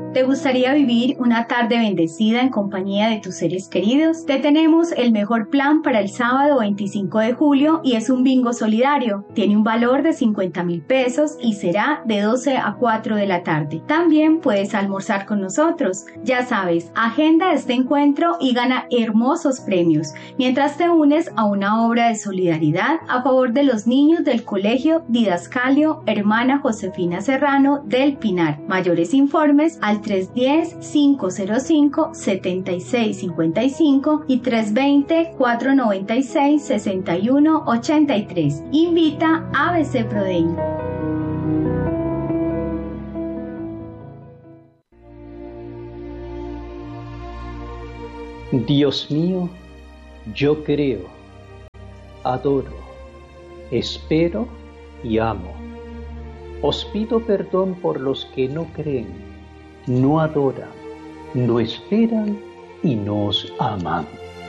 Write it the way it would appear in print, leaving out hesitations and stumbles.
¿Te gustaría vivir una tarde bendecida en compañía de tus seres queridos? Te tenemos el mejor plan para el sábado 25 de julio y es un bingo solidario. Tiene un valor de 50,000 pesos y será de 12 a 4 de la tarde. También puedes almorzar con nosotros. Ya sabes, agenda este encuentro y gana hermosos premios mientras te unes a una obra de solidaridad a favor de los niños del Colegio Didascalio Hermana Josefina Serrano del Pinar. Mayores informes al 310-505-7655 y 320-496-6183. Invita a ABC Prodei. Dios mío, yo creo, adoro, espero y amo. Os pido perdón por los que no creen, no adoran, no esperan y no os aman.